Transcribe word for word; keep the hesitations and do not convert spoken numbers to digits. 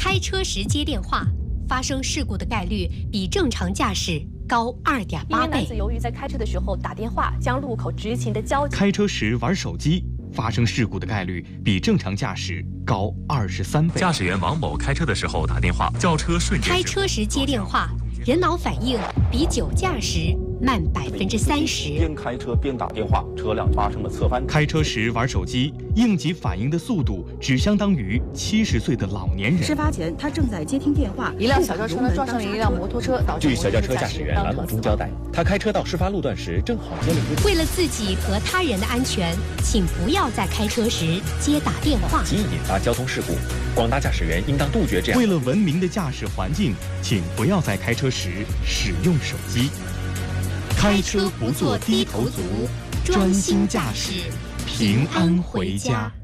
开车时接电话，发生事故的概率比正常驾驶高二点八倍。 一名男子由于在开车的时候打电话，将路口执勤的交警。 开车时玩手机，发生事故的概率比正常驾驶高二十三倍。 驾驶员王某开车的时候打电话，轿车瞬间。 开车时接电话，人脑反应比酒驾时慢百分之三十。 边开车边打电话，车辆发生了侧翻。 开车时玩手机，应急反应的速度只相当于七十岁的老年人。 事发前，他正在接听电话， 一辆小轿车呢撞上了一辆摩托车，导致据小轿车驾驶员蓝某忠交代，他开车到事发路段时正好接了一个。 为了自己和他人的安全，请不要在开车时接打电话， 极易引发交通事故。广大驾驶员应当杜绝这样。 为了文明的驾驶环境，请不要在开车时使用手机。开车不做低头族，专心驾驶，平安回家。